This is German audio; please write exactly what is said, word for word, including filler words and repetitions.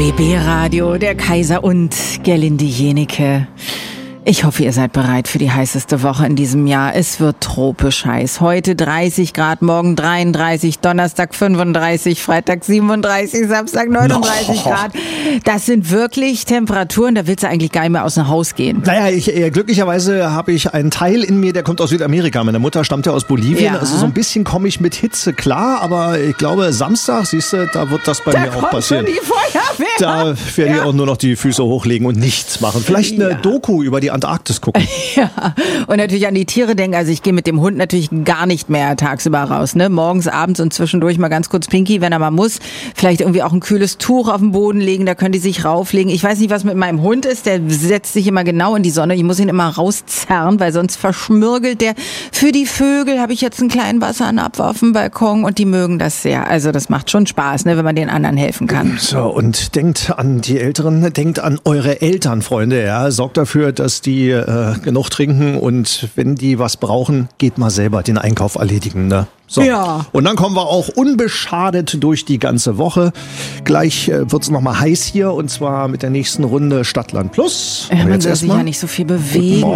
B B Radio, der Kaiser und Gerlinde Jenecke. Ich hoffe, ihr seid bereit für die heißeste Woche in diesem Jahr. Es wird tropisch heiß. Heute dreißig Grad, morgen dreiunddreißig, Donnerstag fünfunddreißig, Freitag siebenunddreißig, Samstag neununddreißig Grad. Das sind wirklich Temperaturen, da willst du eigentlich gar nicht mehr aus dem Haus gehen. Naja, ich, äh, glücklicherweise habe ich einen Teil in mir, der kommt aus Südamerika. Meine Mutter stammt ja aus Bolivien. Ja. Also so ein bisschen komme ich mit Hitze klar, aber ich glaube, Samstag, siehst du, da wird das bei Da mir auch kommt passieren. schon die Feuerwehr. Da werde ich auch nur noch die Füße hochlegen und nichts machen. Vielleicht eine Ja. Doku über die Antarktis gucken. Ja, und natürlich an die Tiere denken. Also ich gehe mit dem Hund natürlich gar nicht mehr tagsüber raus, ne? Morgens, abends und zwischendurch mal ganz kurz Pinky, wenn er mal muss. Vielleicht irgendwie auch ein kühles Tuch auf den Boden legen, da können die sich rauflegen. Ich weiß nicht, was mit meinem Hund ist. Der setzt sich immer genau in die Sonne. Ich muss ihn immer rauszerren, weil sonst verschmürgelt der. Für die Vögel habe ich jetzt einen kleinen Wasseranabwurf auf dem Balkon und die mögen das sehr. Also das macht schon Spaß, ne, wenn man den anderen helfen kann. So, und denkt an die Älteren, denkt an eure Eltern, Freunde. Ja, sorgt dafür, dass die äh, genug trinken und wenn die was brauchen, geht mal selber den Einkauf erledigen. Ne? So. Ja. Und dann kommen wir auch unbeschadet durch die ganze Woche. Gleich äh, wird's noch mal heiß hier und zwar mit der nächsten Runde Stadtland Plus. Ja, Aber man jetzt soll sich erstmal ja nicht so viel bewegen.